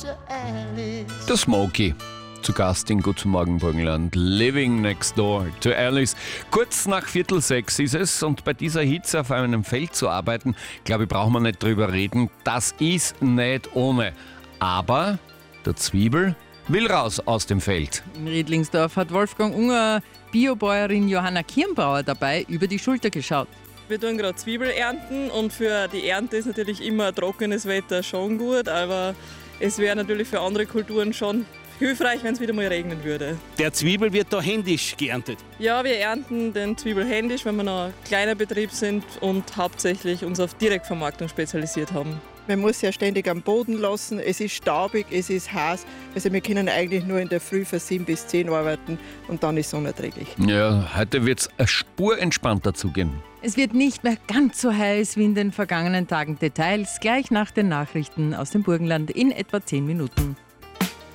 Der Smokey. Zu Gast in Guten Morgen Burgenland. Living next door to Alice. Kurz nach 5:45 ist es und bei dieser Hitze auf einem Feld zu arbeiten, glaube ich, brauchen wir nicht drüber reden. Das ist nicht ohne. Aber der Zwiebel will raus aus dem Feld. In Riedlingsdorf hat Wolfgang Unger Biobäuerin Johanna Kirnbauer dabei über die Schulter geschaut. Wir tun gerade Zwiebel ernten und für die Ernte ist natürlich immer trockenes Wetter schon gut, aber es wäre natürlich für andere Kulturen schon hilfreich, wenn es wieder mal regnen würde. Der Zwiebel wird da händisch geerntet. Ja, wir ernten den Zwiebel händisch, wenn wir noch ein kleiner Betrieb sind und hauptsächlich uns auf Direktvermarktung spezialisiert haben. Man muss ja ständig am Boden lassen, es ist staubig, es ist heiß. Also wir können eigentlich nur in der Früh von 7 bis 10 arbeiten und dann ist es unerträglich. Ja, heute wird es eine Spur entspannter zugehen. Es wird nicht mehr ganz so heiß wie in den vergangenen Tagen. Details gleich nach den Nachrichten aus dem Burgenland in etwa 10 Minuten.